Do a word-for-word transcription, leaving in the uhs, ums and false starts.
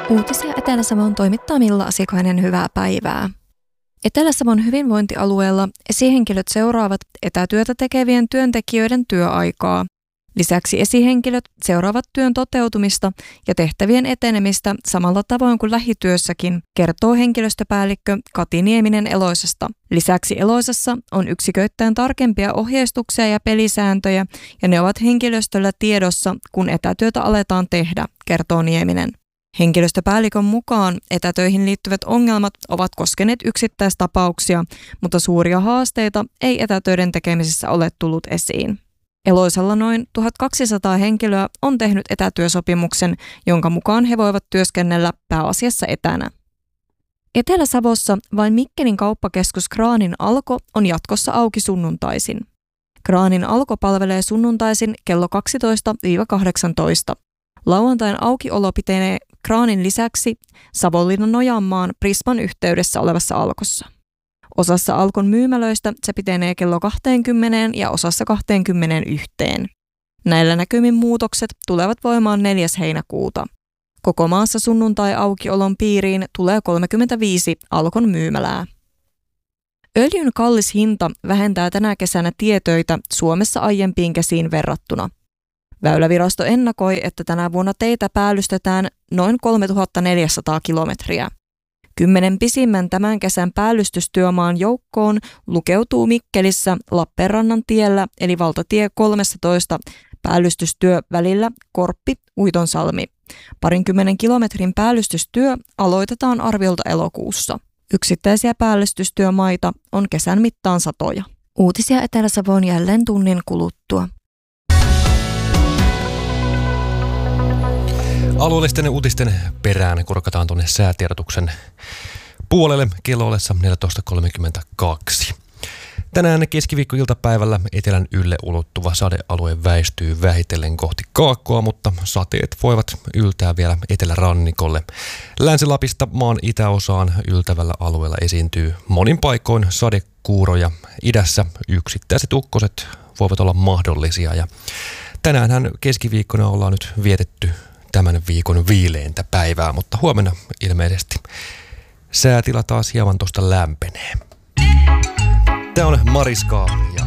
Uutisia Etelä-Savon toimittaa Milla Asikainen, hyvää päivää. Etelä-Savon hyvinvointialueella esihenkilöt seuraavat etätyötä tekevien työntekijöiden työaikaa. Lisäksi esihenkilöt seuraavat työn toteutumista ja tehtävien etenemistä samalla tavoin kuin lähityössäkin, kertoo henkilöstöpäällikkö Kati Nieminen Eloisasta. Lisäksi Eloisassa on yksiköittäin tarkempia ohjeistuksia ja pelisääntöjä, ja ne ovat henkilöstöllä tiedossa, kun etätyötä aletaan tehdä, kertoo Nieminen. Henkilöstöpäällikön mukaan etätöihin liittyvät ongelmat ovat koskeneet yksittäistapauksia, mutta suuria haasteita ei etätöiden tekemisessä ole tullut esiin. Eloisalla noin tuhatkaksisataa henkilöä on tehnyt etätyösopimuksen, jonka mukaan he voivat työskennellä pääasiassa etänä. Etelä-Savossa vain Mikkelin kauppakeskus Kraanin Alko on jatkossa auki sunnuntaisin. Kraanin Alko palvelee sunnuntaisin kello kaksitoista kahdeksantoista. Lauantain aukiolo pitenee Kraanin lisäksi Savonlinnan Nojanmaan Prisman yhteydessä olevassa Alkossa. Osassa Alkon myymälöistä se pitenee kello kaksikymmentä ja osassa kaksikymmentäyksi. Näillä näkymin muutokset tulevat voimaan neljäs heinäkuuta. Koko maassa sunnuntai-aukiolon piiriin tulee kolmekymmentäviisi Alkon myymälää. Öljyn kallis hinta vähentää tänä kesänä tietöitä Suomessa aiempiin kesiin verrattuna. Väylävirasto ennakoi, että tänä vuonna teitä päällystetään noin kolmetuhattaneljäsataa kilometriä. Kymmenen pisimmän tämän kesän päällystystyömaan joukkoon lukeutuu Mikkelissä Lappeenrannan tiellä eli valtatie kolmetoista päällystystyö välillä Korppi-Uitonsalmi. Parinkymmenen kilometrin päällystystyö aloitetaan arviolta elokuussa. Yksittäisiä päällystystyömaita on kesän mittaan satoja. Uutisia Etelä-Savoon jälleen tunnin kuluttua. Alueellisten uutisten perään kurkataan tuonne säätiedotuksen puolelle kello ollessa neljätoista kolmekymmentäkaksi. Tänään keskiviikkoiltapäivällä etelän ylle ulottuva sadealue väistyy vähitellen kohti kaakkoa, mutta sateet voivat yltää vielä etelärannikolle. Länsi-Lapista maan itäosaan yltävällä alueella esiintyy monin paikoin sadekuuroja. Idässä yksittäiset ukkoset voivat olla mahdollisia ja tänäänhän keskiviikkona ollaan nyt vietetty tämän viikon viileintä päivää, mutta huomenna ilmeisesti säätila taas hieman tuosta lämpenee. Tämä on Mariskaa ja